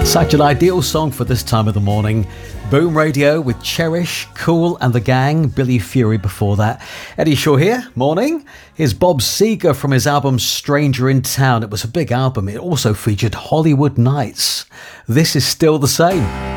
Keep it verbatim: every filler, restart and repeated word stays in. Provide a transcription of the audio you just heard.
Such an ideal song for this time of the morning. Boom Radio with Cherish, Kool and the Gang, Billy Fury before that. Eddie Shaw here, morning. Here's Bob Seger from his album Stranger in Town. It was a big album. It also featured Hollywood Nights. This is Still the Same.